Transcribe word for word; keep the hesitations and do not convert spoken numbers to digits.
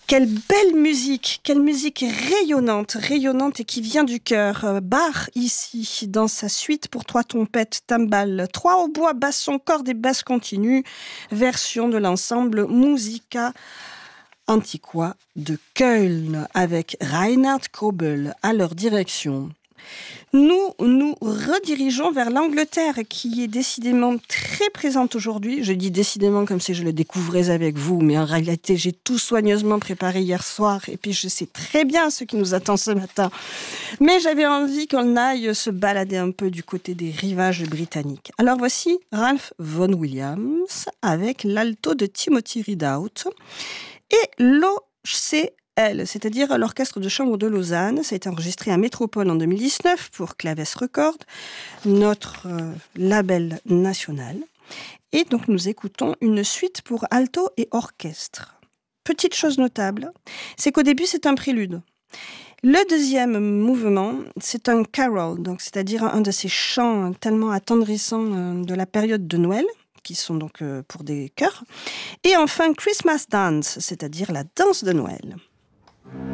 Quelle belle musique, quelle musique rayonnante, rayonnante et qui vient du cœur. Bach ici, dans sa suite pour trois trompettes, timbales, trois hautbois, basson, cordes et basses continues, version de l'ensemble Musica Antiqua de Köln avec Reinhard Kobel à leur direction. Nous nous redirigeons vers l'Angleterre qui est décidément très présente aujourd'hui. Je dis décidément comme si je le découvrais avec vous, mais en réalité j'ai tout soigneusement préparé hier soir et puis je sais très bien ce qui nous attend ce matin. Mais j'avais envie qu'on aille se balader un peu du côté des rivages britanniques. Alors voici Ralph Vaughan Williams avec l'alto de Timothy Ridout et l'O C L, c'est-à-dire l'Orchestre de chambre de Lausanne. Ça a été enregistré à Métropole en deux mille dix-neuf pour Claves Records, notre euh, label national. Et donc nous écoutons une suite pour alto et orchestre. Petite chose notable, c'est qu'au début c'est un prélude. Le deuxième mouvement, c'est un carol, donc c'est-à-dire un de ces chants tellement attendrissants de la période de Noël, qui sont donc pour des chœurs. Et enfin Christmas Dance, c'est-à-dire la danse de Noël.